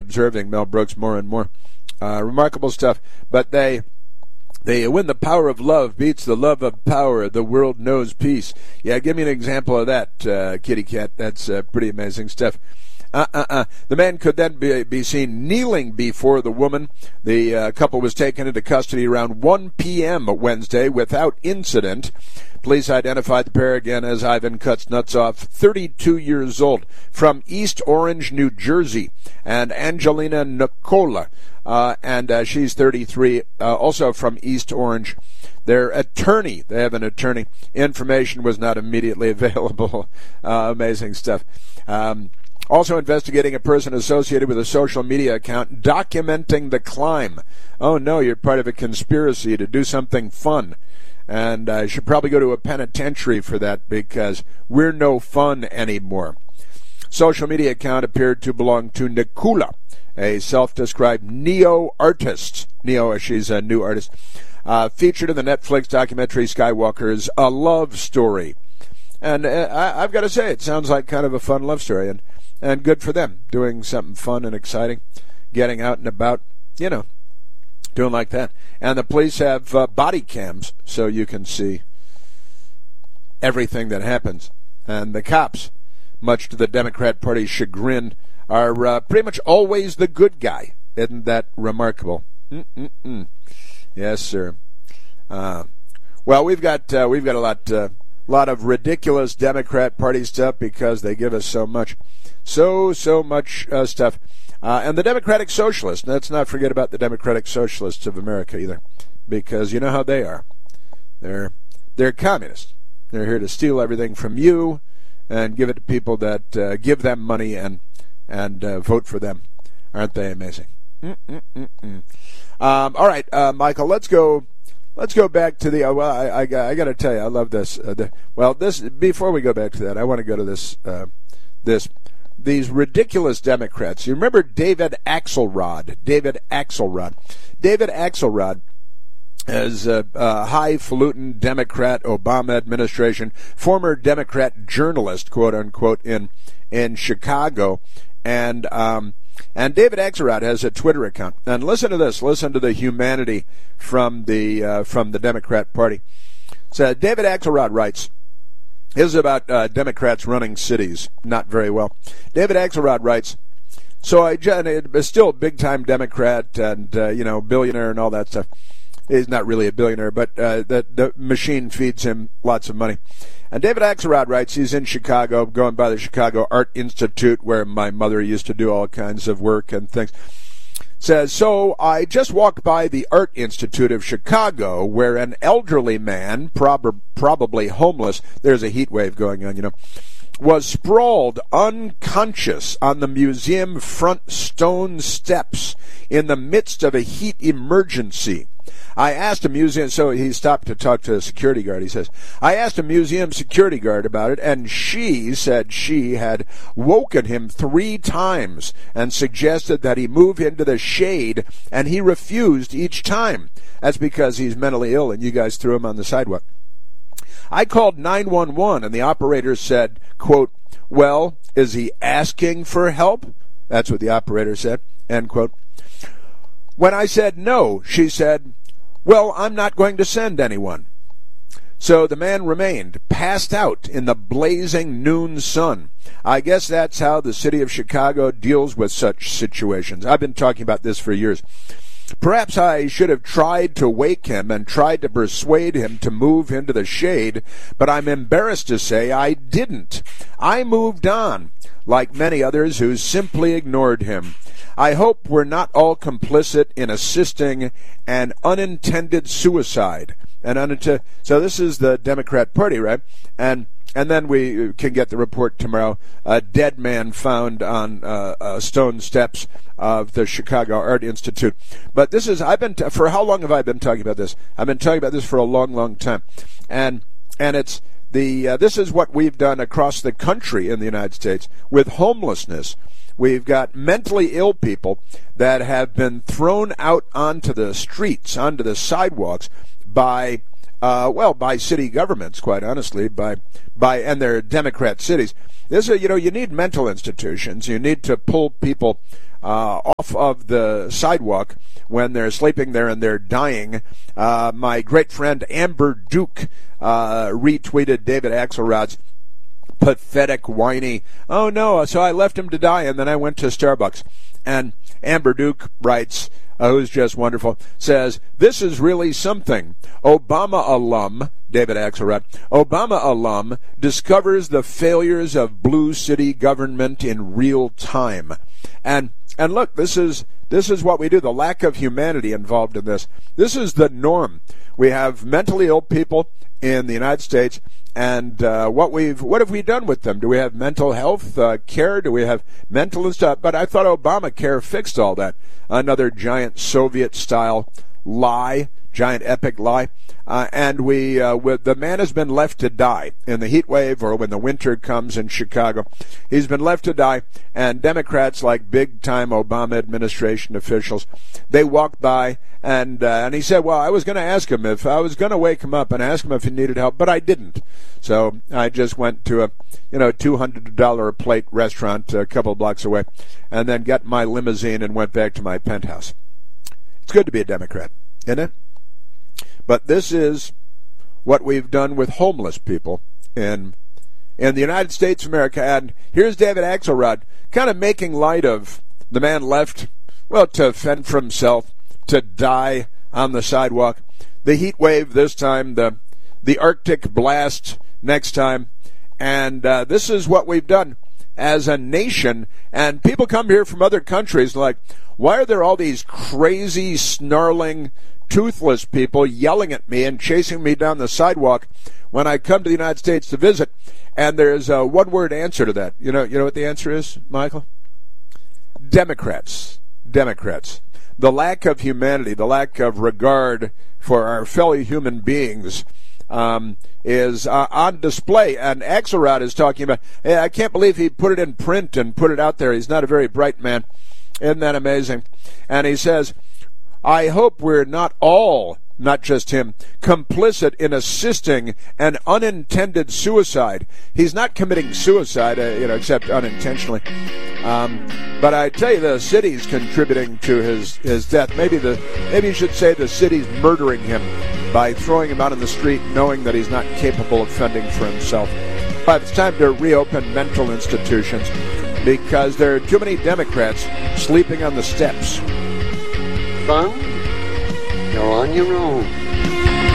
observing Mel Brooks more and more. Remarkable stuff. But when the power of love beats the love of power, the world knows peace. Yeah, give me an example of that, kitty cat. That's pretty amazing stuff. The man could then be seen kneeling before the woman. The couple was taken into custody around 1 p.m. Wednesday without incident. Police identified the pair again as Ivan Cuts Nuts Off, 32 years old, from East Orange, New Jersey, and Angelina Nicola, and she's 33, also from East Orange. Their attorney, they have an attorney, information was not immediately available. Amazing stuff. Also investigating a person associated with a social media account documenting the climb. Oh no, you're part of a conspiracy to do something fun. And I should probably go to a penitentiary for that because we're no fun anymore. Social media account appeared to belong to Nikula, a self-described neo-artist. She's a new artist. Featured in the Netflix documentary Skywalker's A Love Story. And I've got to say, it sounds like kind of a fun love story. And good for them, doing something fun and exciting, getting out and about, doing like that. And the police have body cams so you can see everything that happens. And the cops, much to the Democrat Party's chagrin, are pretty much always the good guy. Isn't that remarkable? Yes, sir. Well, we've got a lot of ridiculous Democrat Party stuff because they give us so much. So much stuff. And the Democratic Socialists, let's not forget about the Democratic Socialists of America either, because you know how they are. They're communists. They're here to steal everything from you and give it to people that give them money and vote for them. Aren't they amazing? All right, Michael, let's go back to the. I got to tell you, I love this. This before we go back to that, I want to go to these ridiculous Democrats. You remember David Axelrod? David Axelrod as a highfalutin Democrat Obama administration, former Democrat journalist, quote unquote, in Chicago, and David Axelrod has a Twitter account. And listen to this. Listen to the humanity from the Democrat Party. So David Axelrod writes. This is about Democrats running cities not very well. David Axelrod writes, so still a big-time Democrat and, billionaire and all that stuff. He's not really a billionaire, but the machine feeds him lots of money. And David Axelrod writes, he's in Chicago, going by the Chicago Art Institute, where my mother used to do all kinds of work and things. Says, so I just walked by the Art Institute of Chicago, where an elderly man, probably homeless, there's a heat wave going on, was sprawled unconscious on the museum front stone steps in the midst of a heat emergency. I asked a museum, so he stopped to talk to a security guard. He says, I asked a museum security guard about it, and she said she had woken him 3 times and suggested that he move into the shade, and he refused each time. That's because he's mentally ill, and you guys threw him on the sidewalk. I called 911, and the operator said, quote, well, is he asking for help? That's what the operator said, end quote. When I said no, she said, well, I'm not going to send anyone. So the man remained passed out in the blazing noon sun. I guess that's how the city of Chicago deals with such situations. I've been talking about this for years. Perhaps I should have tried to wake him and tried to persuade him to move into the shade, but I'm embarrassed to say I didn't. I moved on, like many others who simply ignored him. I hope we're not all complicit in assisting an unintended suicide. So this is the Democrat Party, right? And then we can get the report tomorrow. A dead man found on stone steps of the Chicago Art Institute. But this is, for how long have I been talking about this? I've been talking about this for a long, long time. And it's this is what we've done across the country in the United States with homelessness. We've got mentally ill people that have been thrown out onto the streets, onto the sidewalks by city governments, quite honestly, and their Democrat cities. This is, you need mental institutions. You need to pull people off of the sidewalk when they're sleeping there and they're dying. My great friend Amber Duke retweeted David Axelrod's pathetic, whiny, "Oh no, so I left him to die and then I went to Starbucks." And Amber Duke writes, who's just wonderful, says, "This is really something. Obama alum," David Axelrod, "Obama alum discovers the failures of blue city government in real time." And look, this is what we do. The lack of humanity involved in this. This is the norm. We have mentally ill people in the United States, and what have we done with them? Do we have mental health care? Do we have mental and stuff? But I thought Obamacare fixed all that. Another giant Soviet-style lie, giant epic lie. And the man has been left to die in the heat wave or when the winter comes in Chicago. He's been left to die, and Democrats, like big-time Obama administration officials, they walked by, and he said, "Well, I was going to ask him if I was going to wake him up and ask him if he needed help, but I didn't. So I just went to a $200 a plate restaurant a couple of blocks away, and then got my limousine and went back to my penthouse." It's good to be a Democrat, isn't it? But this is what we've done with homeless people in the United States of America. And here's David Axelrod kind of making light of the man left, well, to fend for himself, to die on the sidewalk. The heat wave this time, the Arctic blast next time. And this is what we've done as a nation. And people come here from other countries like, why are there all these crazy, snarling, toothless people yelling at me and chasing me down the sidewalk when I come to the United States to visit? And there's a one-word answer to that. You know what the answer is, Michael? Democrats. Democrats. The lack of humanity, the lack of regard for our fellow human beings is on display. And Axelrod is talking about, hey, I can't believe he put it in print and put it out there. He's not a very bright man. Isn't that amazing? And he says, I hope we're not all, not just him, complicit in assisting an unintended suicide. He's not committing suicide, except unintentionally. But I tell you, the city's contributing to his death. Maybe you should say the city's murdering him by throwing him out on the street, knowing that he's not capable of fending for himself. But it's time to reopen mental institutions because there are too many Democrats sleeping on the steps. Fun? You're on your own.